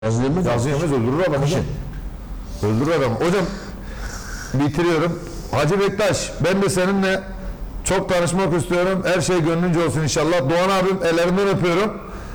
Yazı yemez öldürür adam hocam. Öldürür adam. Hocam bitiriyorum. Hacı Bektaş, ben de seninle çok tanışmak istiyorum. Her şey gönlünce olsun inşallah. Doğan abim ellerinden öpüyorum.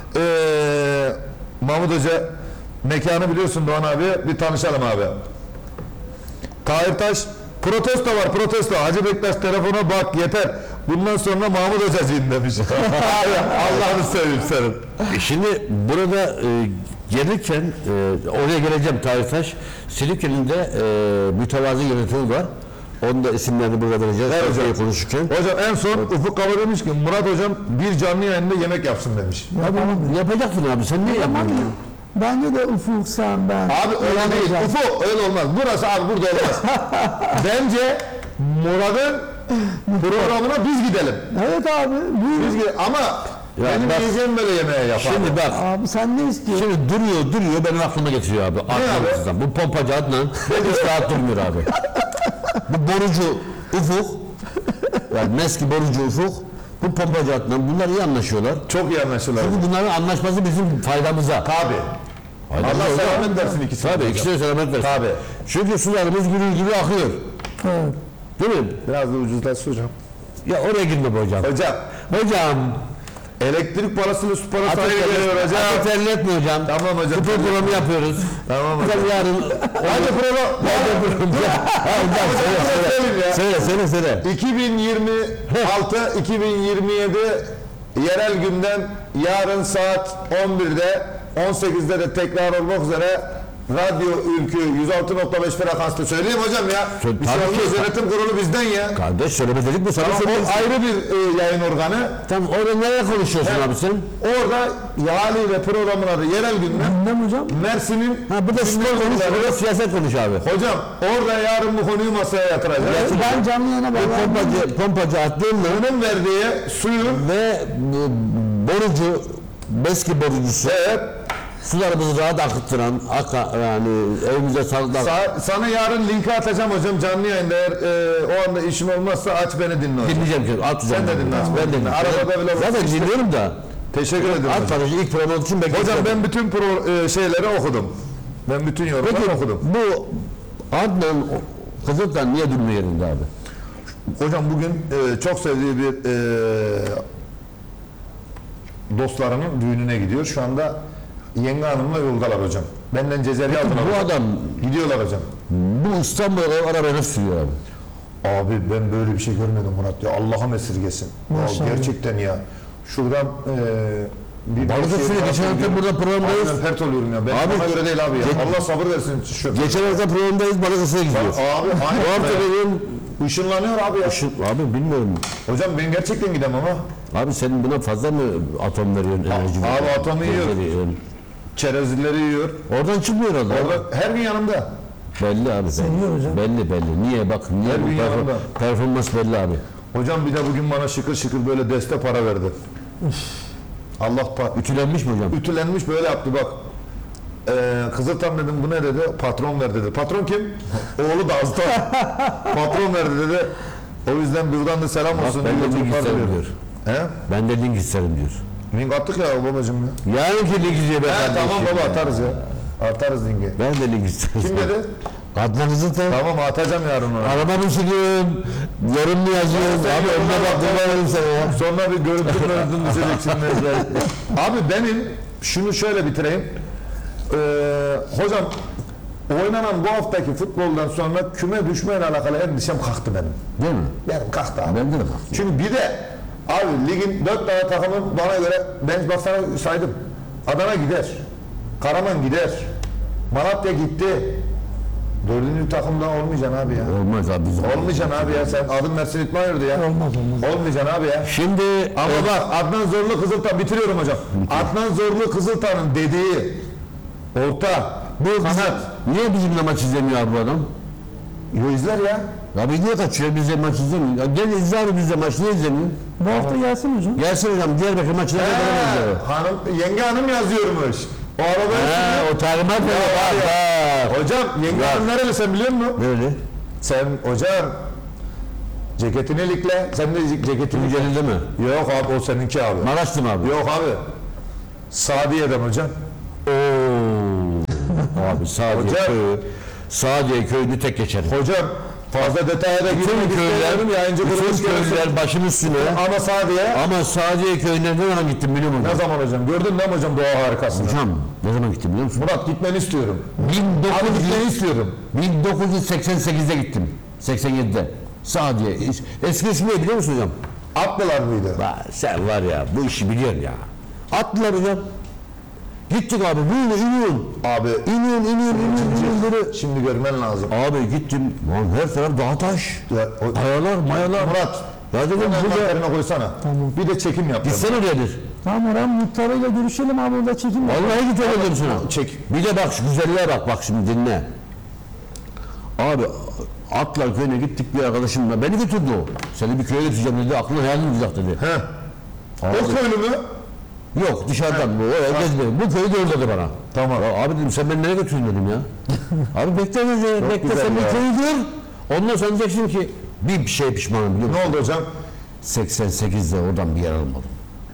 Mahmut Hoca mekanı biliyorsun Doğan abi. Bir tanışalım abi. Tahir Taş protesto var, protesto. Hacı Bektaş telefona bak yeter. Bundan sonra Mahmut Hocacıyım demiş. Allah'ını seveyim senin. Şimdi burada gelirken oraya geleceğim Tahir Taş. Silifke'nin de mütevazı yönetimi var. Onun da isimlerini burada vereceğiz. Evet, hocam. Konuşurken. Hocam en son Ufuk Kaba demiş ki Murat hocam bir canlı yayında yemek yapsın demiş. Yapacaksın abi, sen ne yapıyorsun? Bence de Ufuk, sen, ben. Abi öyle değil. Hocam. Ufuk öyle olmaz. Burası abi burada olmaz. Bence Murat'ın programına biz gidelim. Evet abi. Biz gidelim. Ama benim bak, diyeceğim böyle yemeğe yapar. Şimdi bak. Abi sen ne istiyorsun? Şimdi duruyor benim aklıma getiriyor abi. Aklımızdan. Bu pompacı Adnan hiç rahat durmuyor abi. Bu borucu Ufuk, yani meski borucu Ufuk, bu pompacı Adnan, bunlar iyi anlaşıyorlar. Çok iyi anlaşılır. Çünkü bunların anlaşması bizim faydamıza. Tabi. Allah selamet versin ikisi. Tabii, ikisi de selamet versin. Tabi. Çünkü sularımız gürül gibi akıyor. Evet. Değil mi? Biraz da ucuzlaşsın hocam. Ya oraya girme be hocam. Hocam elektrik parasıyla su parası ayrı geliyor hocam. Ateterli etme hocam. Tamam hocam. Bu programı yapıyoruz. Tamam hocam. Hocam yarın... Hadi program. Söyle. 2026-2027 yerel gündem yarın saat 11'de 18'de de tekrar olmak üzere Radyo Ülkü 106.5 frekansta söyleyeyim hocam ya. Bir şey olmaz, yönetim kurulu bizden ya. Kardeş söyleme dedik mi sana? Tamam, o ayrı bir yayın organı. Tamam, orada nereye konuşuyorsun abi sen? Orada haliyle programın adı yerel gündem. Gündem hocam. Mersin'in Ha, burada spor konuş, burada siyaset konuş abi. hocam orada yarın bu konuyu masaya yatıracağız. Ben canlı yayına bağlandım. Pompacı Adnan'la Onun verdiği suyun ve borucu, meski borucusu. evet, Sularımızı rahat akıttıran, yani evimize sağlıklı sana yarın linki atacağım hocam canlı yayında eğer o anda işim olmazsa aç beni dinle hocam. dinleyeceğim ki atacağım. Sen de dinle. Ben de dinle. Arabada bile Zaten dinliyorum da. Teşekkür ederim At hocam. parası ilk program için bekliyorum. Hocam ben bütün şeyleri okudum. Ben bütün yorumları okudum. Bu Adnan Kızıltan niye durmuyor yerinde abi? Hocam bugün çok sevdiği bir dostlarının düğününe gidiyor. Şu anda yenge hanımla yoldalar hocam. Benden cezeri aldılar. Bu adam Gidiyorlar hocam. bu İstanbul'a arabaya nasıl sürüyor abi? Abi ben böyle bir şey görmedim Murat ya. Allah'ım esirgesin. Ya, gerçekten ya. Şuradan bir Balıkesir'e geçen hafta burada programdayız. Ben pert oluyorum ya. Ben Abi, bana göre değil abi ya. Allah sabır versin. Şu. Geçen hafta programdayız, Balıkesir'e gidiyoruz. Abi Bu aynı. hafta benim Işınlanıyor abi ya. abi bilmiyorum. Hocam ben gerçekten gidemem ama. Abi senin buna fazla mı atom veriyorsun, enerji Abi veriyorsun? atomu yiyor. Veriyorsun. Çerezleri yiyor. Oradan çıkmıyor herhalde. Orada her gün yanımda. Belli abi. Seviyor hocam. Belli. Niye bak, niye Her bu gün yanımda. performans belli abi. Hocam bir de bugün bana şıkır şıkır böyle deste para verdi. Allah Ütülenmiş mi hocam? ütülenmiş böyle yaptı bak. Kızıltan dedim bu ne dedi? Patron verdi dedi. Patron kim? Oğlu da hasta. Patron verdi dedi. O yüzden buradan da selam olsun. Ben de diyor, link çocuklar isterim diyor. diyor. He? Ben de link isterim diyor. Link attık ya babacım ya. Yarınki link izliyor be kardeşim. Tamam baba atarız ya. Atarız linki. Ben de link isterim. Kim dedi? Adnan Kızıltan. Tamam atacağım yarın ona. Arabamı sürüyorum. Yorum mu yazıyorum? Sen Abi yorumuna önüne bak, bak. kullanırım seni ya. Sonra bir görüntü düşecek şimdi. Abi benim şunu şöyle bitireyim. Hocam oynanan bu haftaki futboldan sonra küme düşmeyle alakalı endişem kalktı benim. Değil mi? Benim kalktı abi. Bende de bak. Çünkü bir de abi ligin 4 tane takımın bana göre ben bak sana saydım. Adana gider. Karaman gider. Malatya gitti. Dördüncü takımdan olmayacaksın abi ya. Olmaz abi. Olmayacaksın abi ya. Sen adın Mersin İtmayır'dı ya. Olmaz. Olmayacaksın abi ya. Şimdi Ama bak Adnan Zorlu Kızıltan bitiriyorum hocam. Adnan Zorlu Kızıltan'ın dediği orta bu kanat. niye bizimle maç izlemiyor abi bu adam? Yo izler ya. Ya biz niye kaçıyor, biz de maç izlemiyor? Ya gel izle abi, biz de maç niye izlemiyor? Bu hafta gelsin hocam. Gelsin hocam, Diyarbakır maçına da izliyor. Hanım, yenge hanım yazıyormuş. O arada O talimat ne var? hocam yenge hanım nereli sen biliyor musun? Böyle. Sen hocam ceketini likle. Sen de ceketini Tunceli'de mi? Yok abi o seninki abi. Maraşlı mı abi? Yok abi. Sadiye'den hocam. Oo. abi. Sadiye Hocam. köyü. Sadiye köyünü tek geçerim. Hocam fazla detaya da girmek Bütün istemiyorum. Yayıncı bütün kuruluş köylüler başım üstüne. Ama Sadiye. Ama Sadiye köyüne ne zaman gittim biliyor musun? Ne zaman hocam? Gördün mü hocam doğa harikasını? Hocam ne zaman gittim biliyor musun? Murat gitmeni istiyorum. 1900 Gitmeni istiyorum. 1988'de gittim. 87'de. Sadiye. Eski ismi ne biliyor musun hocam? Atlılar mıydı? Sen var ya bu işi biliyorsun ya. Attılar hocam. Gittik abi böyle iniyorsun. Abi İniyorsun böyle. şimdi görmen lazım. Abi gittim. Lan her taraf dağ taş. Ya, Kayalar mayalar. Murat. Ya dedim Hemen burada. envanterine koysana. Tamam. Bir de çekim yap. Gitsene oradadır. Tamam oran muhtarıyla görüşelim abi burada çekim yap. Vallahi git öyle dedim sana. Çek. Bir de bak şu güzelliğe bak şimdi dinle. Abi Atlar köyüne gittik bir arkadaşımla. Beni götürdü o. Seni bir köye götüreceğim dedi. Aklına hayalini bulacak dedi. He. Abi, O köylü mü? yok dışarıdan bu. Oraya gezmedim. Bu köyü gördü dedi bana. Tamam. Ya abi dedim sen beni nereye götürdün dedim ya. Abi bekle dedi. Bekle güzel sen ya. bir köyü gör. Ondan sonra diyeceksin ki bir şey pişmanım biliyor musun? Ne oldu hocam? 88'de oradan bir yer almadım.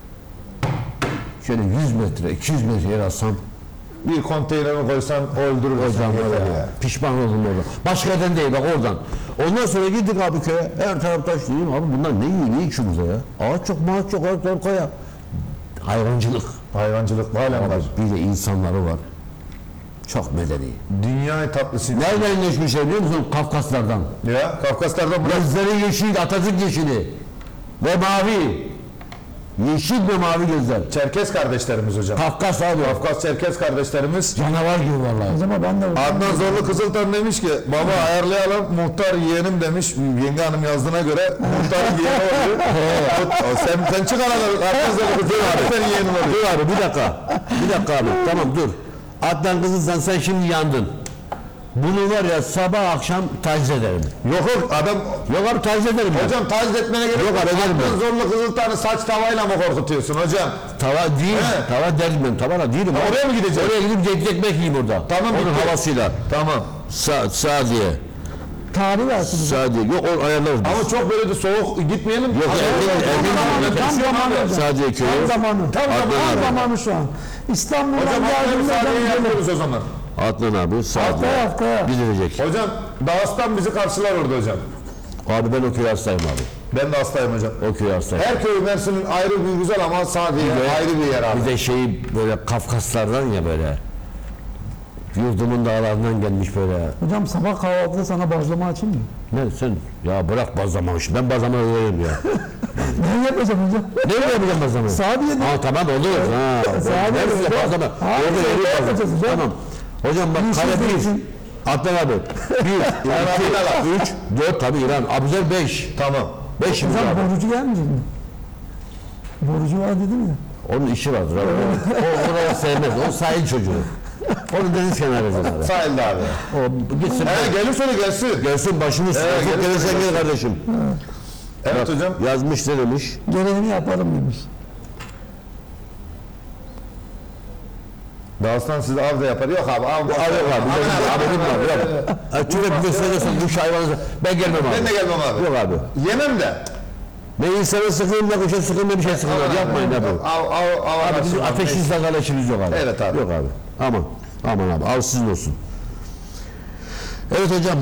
Şöyle 100 metre, 200 metre yer alsam Bir konteynere koysan öldürür hocam yeter ya. ya. Pişman oldum orada. Başka yerden değil bak oradan. Ondan sonra gittik abi köye. Her taraf taş diyeyim abi bunlar ne yiyor ne içiyor burada ya? Ağaç çok maaç çok her taraf kaya. Hayvancılık. Hayvancılık halen var. Bir de insanları var. Çok medeni. Dünya tatlısı. Nereden geçmişler biliyor musun? Kafkaslardan. Ya Kafkaslardan Murat. Gözleri yeşil, Atatürk yeşili. Ve mavi. Yeşil ve mavi gözler. Çerkes kardeşlerimiz hocam. Kafkas abi. Kafkas Çerkes kardeşlerimiz. Canavar gibi vallahi. O zaman ben de Adnan Zorlu Kızıltan demiş ki baba ayarlayalım muhtar yeğenim demiş. Yenge hanım yazdığına göre muhtarın yeğeni oluyor. sen çık arada Adnan Zorlu Kızıltan senin yeğenin oluyor. Dur abi bir dakika. Bir dakika abi. Tamam dur. Adnan Kızılsan sen şimdi yandın. Bunu var ya sabah akşam taciz ederim. Yok adam Yok abi taciz ederim ben. hocam taciz etmene gerek Yok, yok. ederim Adnan ben. Zorlu Kızıltan'ı saç tavayla mı korkutuyorsun hocam? Tava değil. He. Tava derim ben. Tavana değilim. abi. Oraya mı gideceğiz? Oraya gidip ekmek yiyeyim orada. Tamam, Onun bitti. havasıyla. Tamam. Sadiye. tarih versin. Sadiye. Yok o ayarlarız. biz. Ama çok böyle de soğuk gitmeyelim. Yok, Tam zamanı hocam. Sadiye köyü. Tam zamanı. Adnan Tam abi. zamanı şu an. İstanbul'dan Hocam haftaya geldiğinde müsaadeyi ben gelirim. yapıyoruz o zaman. Adnan abi Sadiye. Haftaya. Gidilecek. Hocam Dağıstan bizi karşılar orada hocam. Abi ben o köye hastayım abi. Ben de hastayım hocam. O köye hastayım. Her köy Mersin'in ayrı bir güzel ama Sadiye ayrı bir yer abi. Bir de şeyi böyle Kafkaslardan ya böyle. Yurdumun dağlarından gelmiş böyle. Hocam sabah kahvaltıda sana bazlama açayım mı? Ne sen? Ya bırak bazlama işi. Ben bazlama öğrenirim ya. Ne yapacağım hocam? Ne yapacağım bazlama? Sadiye'de. Ha tamam olur. Ha. Sadiye Nerede hocam. bazlama? Hayır, Orada ne yeri yapacağız bazlama. hocam? Tamam. Hocam bak Bir kare şey bir. değilsin. Adnan abi. 1, 2, 3, 4 tabii İran. Abuzer 5. Tamam. 5 Hocam abi. borucu gelmeyecek mi? Borucu var dedim ya. Onun işi vardır abi. O oraya sevmez. O sahil çocuğu. Onu deniz kenarı abi. Sahilde abi. O gitsin. Gelir sonra gelsin. Gelsin başımız. Evet, Çok gelirse gelirsen gel kardeşim. Evet hocam. Yazmış ne demiş? Görevini yaparım demiş. Dağıstan sizi av da yapar. Yok abi av. Abi yok abi. Haberim var. Yok. Tüve bir gösterirsen bu hayvanı. Ben gelmem abi. Ben de gelmem abi. Yok abi. Yemem de. Ne insana sıkayım ne kuşa sıkayım ne bir şey sıkayım. Yapmayın abi. Abi bizim ateşli sakal işimiz yok abi. Evet abi. Yok abi. Aman. Aman abi. Av sizin olsun. Evet hocam.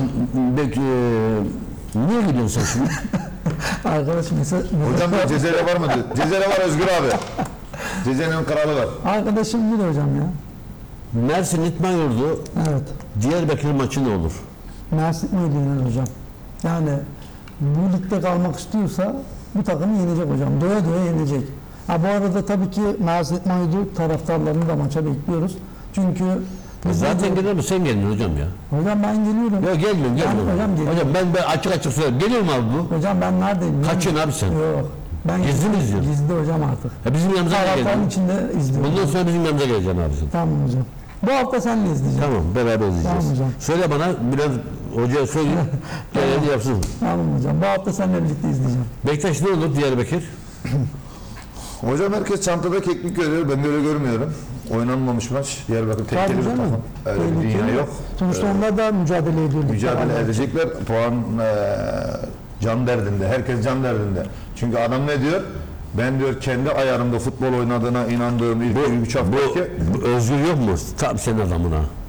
Niye gidiyorsun sen şimdi? Arkadaşım mesela... Hocam da Cezere var mı? Cezere var Özgür abi. Cezere'nin kralı var. Arkadaşım değil hocam ya. Mersin İtman Yurdu Evet. Diyarbakır maçı ne olur? Mersin öyle yenir hocam. Yani bu ligde kalmak istiyorsa bu takımı yenecek hocam. Doya doya yenecek. Ha bu arada tabii ki Mersin İtmanı'yı taraftarlarını da maça bekliyoruz. Çünkü biz Zaten de- gelir mi? Sen gelin hocam ya. hocam ben geliyorum. Yok gelmiyorum. hocam geliyorum. Hocam ben açık söyleyeyim. Geliyor mu abi bu? Hocam ben neredeyim? Kaçın abi sen? Yok. Ben Gizli mi izliyorsun? Gizli hocam artık. Ya bizim yanımıza mı Taraftarın geleceksin? içinde izliyorum. Bundan sonra bizim yanımıza geleceksin abi sen. Tamam hocam. Bu hafta senle izleyeceğim. Tamam beraber izleyeceğiz. Tamam hocam. Söyle bana biraz hocaya söyleyeyim. Geleni yapsın. Tamam hocam. Bu hafta seninle birlikte izleyeceğim. Bektaş ne olur Diyarbakır? Hocam herkes çantada keklik görüyor. Ben de öyle görmüyorum. Oynanmamış maç. Diyarbakır Tabii tehlikeli bir canım. takım. Öyle bir Tehlikeli. dünya yok. Sonuçta onlar da mücadele ediyor. Mücadele edecekler. Puan can derdinde. Herkes can derdinde. Çünkü adam ne diyor? Ben diyor kendi ayarımda futbol oynadığına inandığım ilk 3 hafta ki Bu Özgür yok mu? Tam senin adamına.